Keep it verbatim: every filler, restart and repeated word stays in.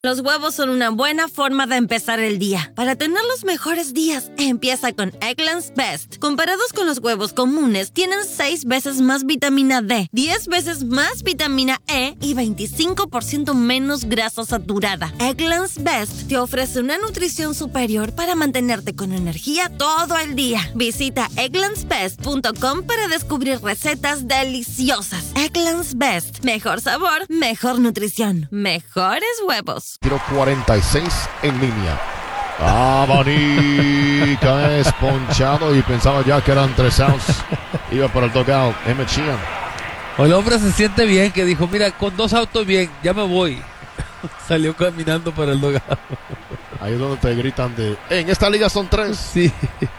Los huevos son una buena forma de empezar el día. Para tener los mejores días, empieza con Eggland's Best. Comparados con los huevos comunes, tienen seis veces más vitamina D, diez veces más vitamina E y veinticinco por ciento menos grasa saturada. Eggland's Best te ofrece una nutrición superior para mantenerte con energía todo el día. Visita egglands best punto com para descubrir recetas deliciosas. Eggland's Best. Mejor sabor, mejor nutrición, mejores huevos. Tiro cuarenta y seis en línea. Abanica es ponchado y pensaba ya que eran tres outs. Iba para el dugout. Emmett Sheehan. El hombre se siente bien, que dijo, mira, con dos autos bien, ya me voy. Salió caminando para el dugout. Ahí es donde te gritan de, en esta liga son tres. Sí.